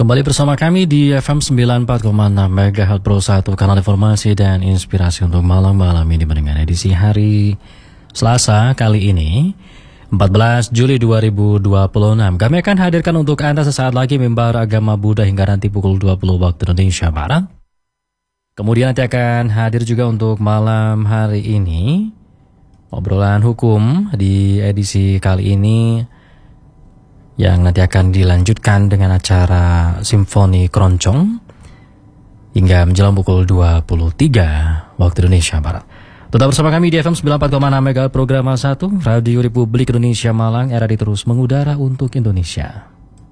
Kembali bersama kami di FM 94,6 MHz Pro 1, kanal informasi dan inspirasi untuk malam-malam ini dengan edisi hari Selasa kali ini 14 Juli 2026. Kami akan hadirkan untuk Anda sesaat lagi mimbar agama Buddha hingga nanti pukul 20 waktu Indonesia Barat. Kemudian nanti akan hadir juga untuk malam hari ini obrolan hukum di edisi kali ini, yang nanti akan dilanjutkan dengan acara Simfoni Keroncong hingga menjelang pukul 23 waktu Indonesia Barat. Tetap bersama kami di FM 94,6 MHz Program 1 Radio Republik Indonesia Malang, RRI terus mengudara untuk Indonesia.